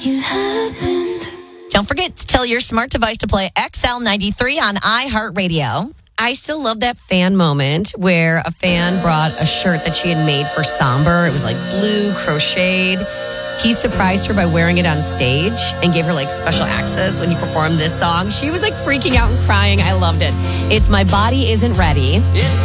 You happened. Don't forget to tell your smart device to play XL93 on iHeartRadio. I still love that fan moment where a fan brought a shirt that she had made for Somber. It was like blue, crocheted. He surprised her by wearing it on stage and gave her like special access when he performed this song. She was like freaking out and crying. I loved it. It's My Body Isn't Ready.